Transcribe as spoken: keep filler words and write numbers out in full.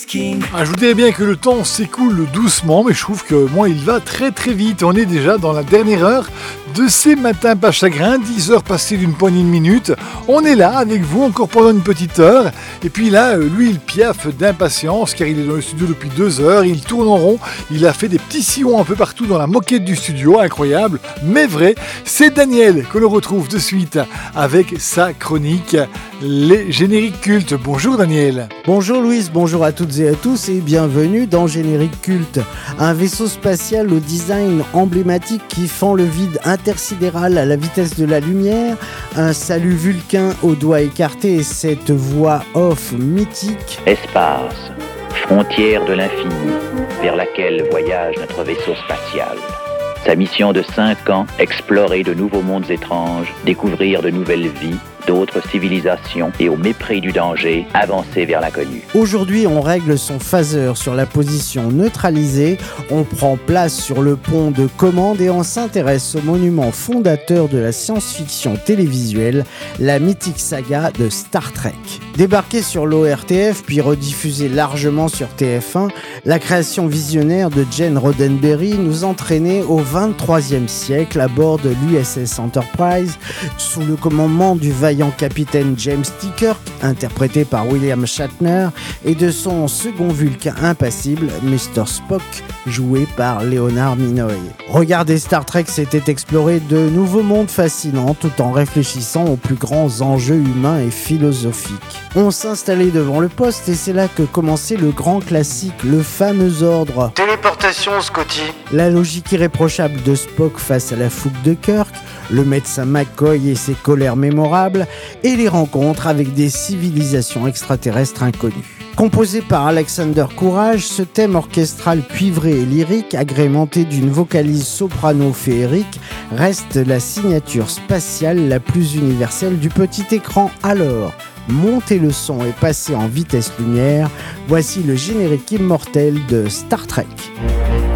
King. Ah, je vous dirais bien que le temps s'écoule doucement, mais je trouve que moi il va très très vite. On est déjà dans la dernière heure de ces matins pas chagrin, dix heures passées d'une poignée de minutes. On est là avec vous encore pendant une petite heure. Et puis là, lui il piaffe d'impatience car il est dans le studio depuis deux heures. Il tourne en rond, il a fait des petits sillons un peu partout dans la moquette du studio, incroyable, mais vrai. C'est Daniel que l'on retrouve de suite avec sa chronique Les Génériques Cultes. Bonjour Daniel. Bonjour Louise, bonjour à toutes et à tous et bienvenue dans Générique Culte, un vaisseau spatial au design emblématique qui fend le vide intersidéral à la vitesse de la lumière, un salut vulcain aux doigts écartés et cette voix off mythique. Espace, frontière de l'infini, vers laquelle voyage notre vaisseau spatial. Sa mission de cinq ans, explorer de nouveaux mondes étranges, découvrir de nouvelles vies, d'autres civilisations et au mépris du danger, avancer vers l'inconnu. Aujourd'hui, on règle son phaser sur la position neutralisée, on prend place sur le pont de commande et on s'intéresse au monument fondateur de la science-fiction télévisuelle, la mythique saga de Star Trek. Débarquée sur l'O R T F puis rediffusée largement sur T F un, la création visionnaire de Gene Roddenberry nous entraînait au vingt-troisième siècle à bord de l'U S S Enterprise sous le commandement du vaillant capitaine James T. Kirk, interprété par William Shatner, et de son second vulcain impassible, mister Spock, joué par Leonard Nimoy. Regarder Star Trek, c'était explorer de nouveaux mondes fascinants tout en réfléchissant aux plus grands enjeux humains et philosophiques. On s'installait devant le poste et c'est là que commençait le grand classique, le fameux ordre. Téléportation, Scotty. La logique irréprochable de Spock face à la fougue de Kirk, le médecin McCoy et ses colères mémorables, et les rencontres avec des civilisations extraterrestres inconnues. Composé par Alexander Courage, ce thème orchestral cuivré et lyrique, agrémenté d'une vocalise soprano féerique, reste la signature spatiale la plus universelle du petit écran. Alors, montez le son et passez en vitesse lumière, voici le générique immortel de Star Trek.